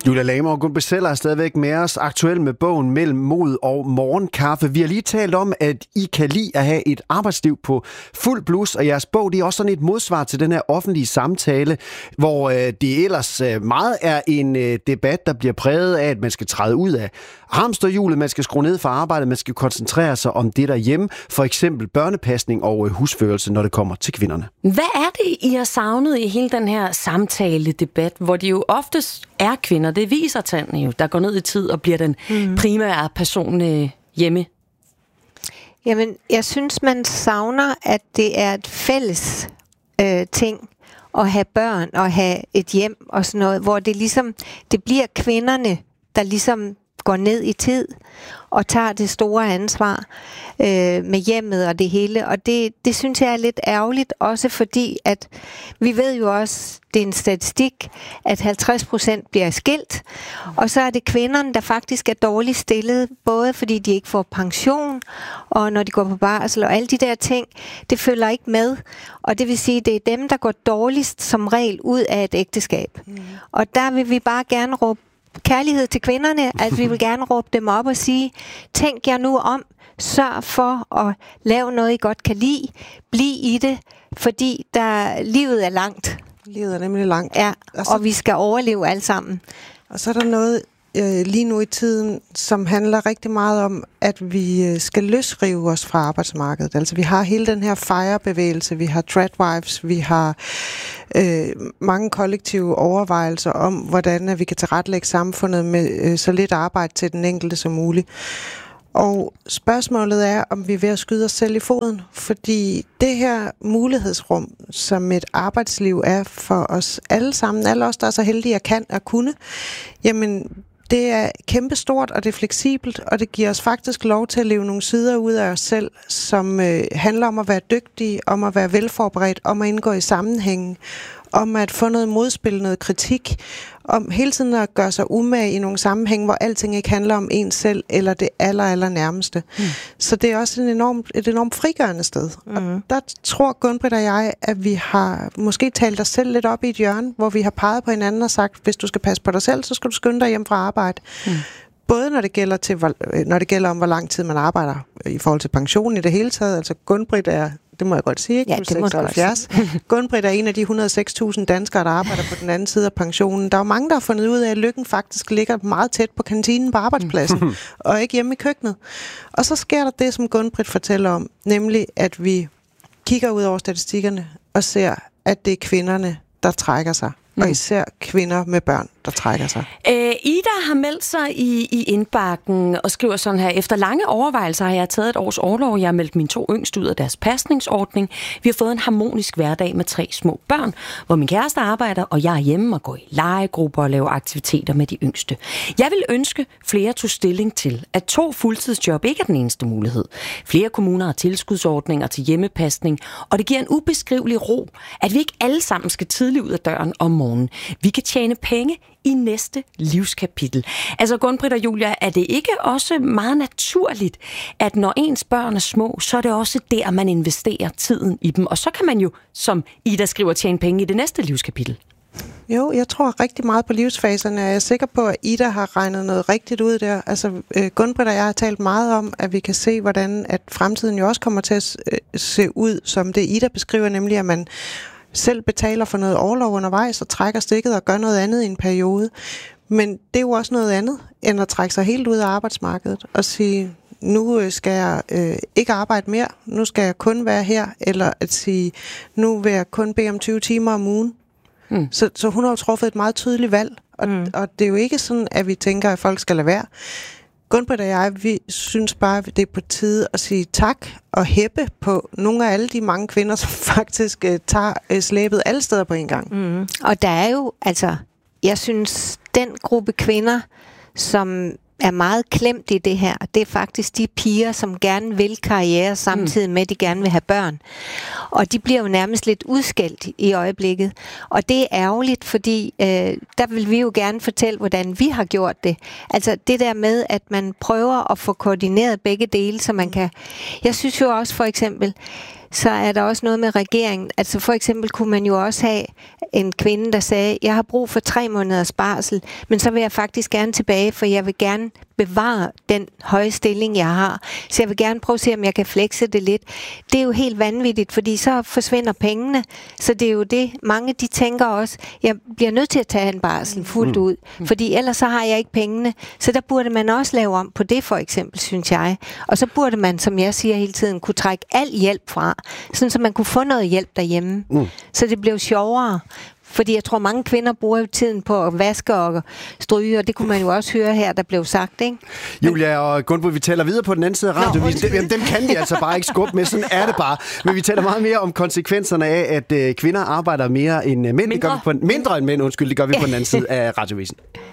Julia Lamer og Gunn Beseller er stadigvæk med os, aktuelt med bogen Mellem Mod og Morgenkaffe. Vi har lige talt om, at I kan lide at have et arbejdsliv på fuld blus, og jeres bog det er også sådan et modsvar til den her offentlige samtale, hvor det ellers meget er en debat, der bliver præget af, at man skal træde ud af hamsterhjulet, man skal skrue ned for arbejdet, man skal koncentrere sig om det derhjemme, for eksempel børnepasning og husførelse, når det kommer til kvinderne. Hvad er det, I har savnet i hele den her samtale-debat, hvor det jo oftest er kvinder, det viser tallene jo, der går ned i tid og bliver den primære person hjemme? Jamen, jeg synes, man savner, at det er et fælles ting at have børn og have et hjem og sådan noget, hvor det ligesom, det bliver kvinderne, der ligesom går ned i tid og tager det store ansvar med hjemmet og det hele. Og det synes jeg er lidt ærgerligt, også fordi, at vi ved jo også, det er en statistik, at 50% bliver skilt, og så er det kvinderne, der faktisk er dårligt stillet, både fordi de ikke får pension, og når de går på barsel, og alle de der ting, det følger ikke med. Og det vil sige, det er dem, der går dårligst som regel ud af et ægteskab. Og der vil vi bare gerne råbe kærlighed til kvinderne, at vi vil gerne råbe dem op og sige, tænk jer nu om, sørg for at lave noget, I godt kan lide, bliv i det, fordi livet er langt. Livet er nemlig langt. Ja, og vi skal overleve alle sammen. Og så er der noget lige nu i tiden, som handler rigtig meget om, at vi skal løsrive os fra arbejdsmarkedet. Altså vi har hele den her FIRE-bevægelse, vi har Tradwives, vi har mange kollektive overvejelser om, hvordan vi kan tilrettelægge samfundet med så lidt arbejde til den enkelte som muligt. Og spørgsmålet er, om vi er ved at skyde os selv i foden, fordi det her mulighedsrum, som et arbejdsliv er for os alle sammen, alle os, der er så heldige at kan og kunne, jamen det er kæmpestort, og det er fleksibelt, og det giver os faktisk lov til at leve nogle sider ud af os selv, som handler om at være dygtige, om at være velforberedt, om at indgå i sammenhængen, om at få noget modspil, noget kritik, om hele tiden at gøre sig umage i nogle sammenhæng, hvor alting ikke handler om en selv, eller det aller nærmeste. Så det er også et enormt frigørende sted. Og der tror Gunn-Britt og jeg, at vi har måske talt os selv lidt op i et hjørne, hvor vi har peget på hinanden og sagt, hvis du skal passe på dig selv, så skal du skynde dig hjem fra arbejde. Både når det gælder om, hvor lang tid man arbejder i forhold til pension i det hele taget. Altså Gunn-Britt er, det må jeg godt sige, ikke? Ja, det må du godt sige. Gunn-Britt er en af de 106.000 danskere, der arbejder på den anden side af pensionen. Der er jo mange, der har fundet ud af, at lykken faktisk ligger meget tæt på kantinen på arbejdspladsen, og ikke hjemme i køkkenet. Og så sker der det, som Gunn-Britt fortæller om, nemlig at vi kigger ud over statistikkerne og ser, at det er kvinderne, der trækker sig. Og især kvinder med børn, der trækker sig. Ida har meldt sig i indbakken og skriver sådan her: efter lange overvejelser har jeg taget et års orlov. Jeg har meldt mine 2 yngste ud af deres pasningsordning. Vi har fået en harmonisk hverdag med 3 små børn, hvor min kæreste arbejder, og jeg er hjemme og går i legegrupper og laver aktiviteter med de yngste. Jeg vil ønske, flere tog stilling til, at 2 fuldtidsjob ikke er den eneste mulighed. Flere kommuner har tilskudsordninger til hjemmepasning, og det giver en ubeskrivelig ro, at vi ikke alle sammen skal tidligt ud af døren om morgenen. Vi kan tjene penge i næste livskapitel. Altså Gunn-Britt og Julia, er det ikke også meget naturligt, at når ens børn er små, så er det også der, man investerer tiden i dem, og så kan man jo, som Ida skriver, tjene penge i det næste livskapitel? Jo, jeg tror rigtig meget på livsfaserne, og jeg er sikker på, at Ida har regnet noget rigtigt ud der. Altså, Gunn-Britt og jeg har talt meget om, at vi kan se, hvordan at fremtiden jo også kommer til at se ud, som det Ida beskriver, nemlig at man selv betaler for noget orlov undervejs og trækker stikket og gør noget andet i en periode. Men det er jo også noget andet, end at trække sig helt ud af arbejdsmarkedet og sige, nu skal jeg ikke arbejde mere, nu skal jeg kun være her, eller at sige, nu vil jeg kun bede om 20 timer om ugen. Så hun har jo truffet et meget tydeligt valg, og det er jo ikke sådan, at vi tænker, at folk skal lade være. Gunn-Britt og jeg, vi synes bare, at det er på tide at sige tak og hæppe på nogle af alle de mange kvinder, som faktisk tager slæbet alle steder på en gang. Og der er jo, altså, jeg synes, den gruppe kvinder, som er meget klemt i det her, det er faktisk de piger, som gerne vil karriere samtidig med, at de gerne vil have børn. Og de bliver jo nærmest lidt udskældt i øjeblikket. Og det er ærgerligt, fordi der vil vi jo gerne fortælle, hvordan vi har gjort det. Altså det der med, at man prøver at få koordineret begge dele, så man kan. Jeg synes jo også for eksempel, så er der også noget med regeringen. Altså for eksempel kunne man jo også have en kvinde, der sagde, jeg har brug for 3 måneders barsel, men så vil jeg faktisk gerne tilbage, for jeg vil gerne bevare den høje stilling, jeg har. Så jeg vil gerne prøve at se, om jeg kan flexe det lidt. Det er jo helt vanvittigt, fordi så forsvinder pengene. Så det er jo det, mange de tænker også, jeg bliver nødt til at tage en barsel fuldt ud, fordi ellers så har jeg ikke pengene. Så der burde man også lave om på det, for eksempel, synes jeg. Og så burde man, som jeg siger hele tiden, kunne trække al hjælp fra, sådan så man kunne få noget hjælp derhjemme. Så det blev sjovere. Fordi jeg tror, mange kvinder bruger jo tiden på at vaske og stryge, og det kunne man jo også høre her, der blev sagt, ikke? Julia og Gunvor, vi taler videre på den anden side af radiovisen. Dem kan vi altså bare ikke skubbe med, sådan er det bare. Men vi taler meget mere om konsekvenserne af, at kvinder arbejder mere end mænd. Mindre end mænd, det gør vi på den anden side af radiovisen.